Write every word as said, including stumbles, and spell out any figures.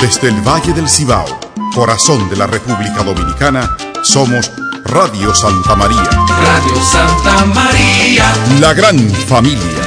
Desde el Valle del Cibao, corazón de la República Dominicana, somos Radio Santa María. Radio Santa María. La gran familia.